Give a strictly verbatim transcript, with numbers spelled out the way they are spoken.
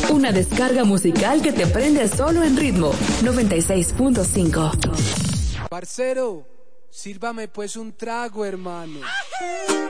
Una descarga musical que te prende solo en Ritmo noventa y seis punto cinco. Parcero, sírvame pues un trago, hermano.